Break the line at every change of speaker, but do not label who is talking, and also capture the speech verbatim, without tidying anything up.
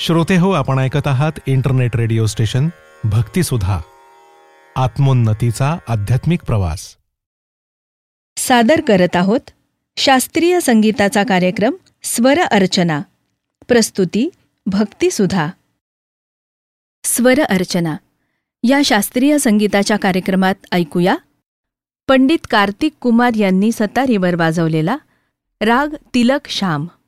श्रोते हो, आपण ऐकत आहात इंटरनेट रेडिओ स्टेशन भक्तिसुधा, आत्मोन्नतीचा आध्यात्मिक प्रवास.
सादर करत आहोत शास्त्रीय संगीताचा कार्यक्रम स्वर अर्चना. प्रस्तुती भक्तिसुधा. स्वर अर्चना या शास्त्रीय संगीताच्या कार्यक्रमात ऐकूया पंडित कार्तिक कुमार यांनी सतारीवर वाजवलेला राग तिलक श्याम.